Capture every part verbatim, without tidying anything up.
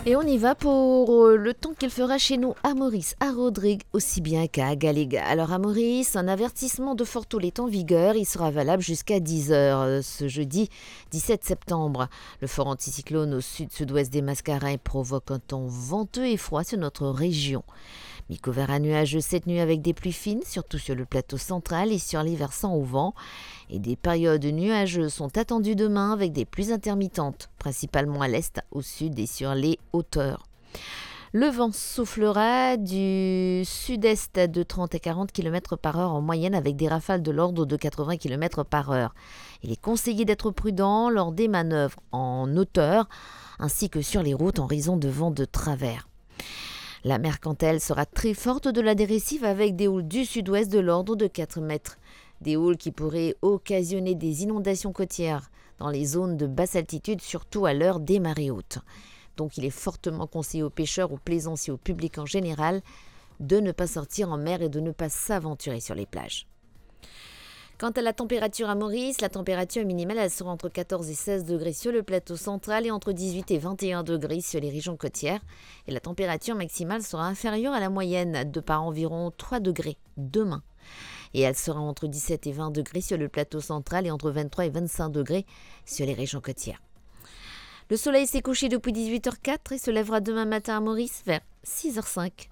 Et on y va pour euh, le temps qu'il fera chez nous à Maurice, à Rodrigue, aussi bien qu'à Galéga. Alors à Maurice, un avertissement de fort taux est en vigueur. Il sera valable jusqu'à dix heures euh, ce jeudi dix-sept septembre. Le fort anticyclone au sud-sud-ouest des Mascareins provoque un temps venteux et froid sur notre région. Mi-couvert à nuageux cette nuit avec des pluies fines, surtout sur le plateau central et sur les versants au vent. Et des périodes nuageuses sont attendues demain avec des pluies intermittentes, principalement à l'est, au sud et sur les hauteurs. Le vent soufflera du sud-est de trente à quarante kilomètres par heure en moyenne avec des rafales de l'ordre de quatre-vingts kilomètres par heure. Il est conseillé d'être prudent lors des manœuvres en hauteur ainsi que sur les routes en raison de vents de travers. La mer, quant à elle, sera très forte de la dérécive avec des houles du sud-ouest de l'ordre de quatre mètres. Des houles qui pourraient occasionner des inondations côtières dans les zones de basse altitude, surtout à l'heure des marées hautes. Donc il est fortement conseillé aux pêcheurs, aux plaisanciers, au public en général de ne pas sortir en mer et de ne pas s'aventurer sur les plages. Quant à la température à Maurice, la température minimale elle sera entre quatorze et seize degrés sur le plateau central et entre dix-huit et vingt et un degrés sur les régions côtières. Et la température maximale sera inférieure à la moyenne de par environ trois degrés demain. Et elle sera entre dix-sept et vingt degrés sur le plateau central et entre vingt-trois et vingt-cinq degrés sur les régions côtières. Le soleil s'est couché depuis dix-huit heures zéro quatre et se lèvera demain matin à Maurice vers six heures cinq.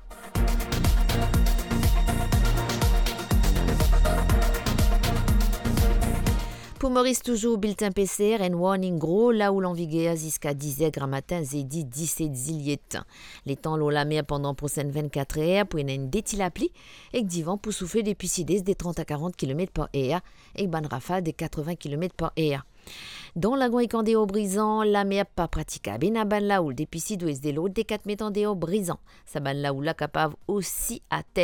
Pour Maurice, toujours bulletin P C R and warning gros, là où l'envigueur jusqu'à dix heures gramatin zédi dix-sept ziliet. Les temps l'ont la mer pendant prochaine vingt-quatre heures, pour une détilapli, et que divan pour souffler des pucides des trente à quarante kilomètres par heure, et ban rafale des quatre-vingts kilomètres par heure. Dans la et candé au brisant, la mer pas praticable. Et n'a ban la houle des pucides ouest des l'autre des quatre mètres en des hauts brisants. Ça ban la houle la capable aussi à tête.